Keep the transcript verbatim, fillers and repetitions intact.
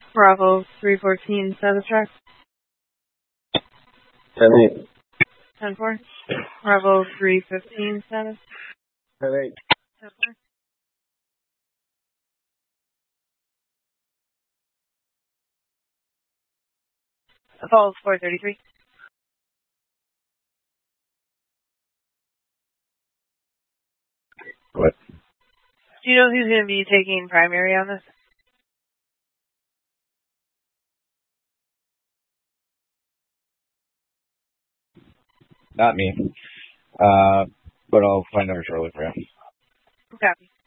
Bravo three fourteen, status track. ten eight. ten four. Bravo three fifteen, status. ten eight. ten four. Falls four thirty-three. What? Do you know who's going to be taking primary on this? Not me. Uh, but I'll find out shortly for you. Copy.